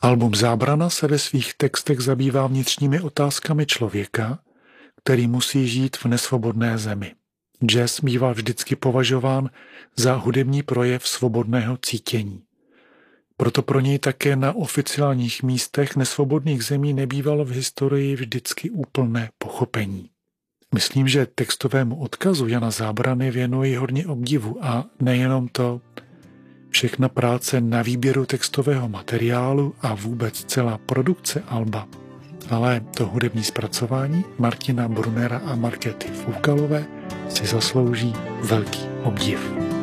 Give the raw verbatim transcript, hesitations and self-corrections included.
Album Zábrana se ve svých textech zabývá vnitřními otázkami člověka, který musí žít v nesvobodné zemi. Jazz býval vždycky považován za hudební projev svobodného cítění. Proto pro něj také na oficiálních místech nesvobodných zemí nebývalo v historii vždycky úplné pochopení. Myslím, že textovému odkazu Jana Zábrany věnuji hodně obdivu a nejenom to. Všechna práce na výběru textového materiálu a vůbec celá produkce alba, ale to hudební zpracování Martina Brunera a Markéty Foukalové si zaslouží velký obdiv.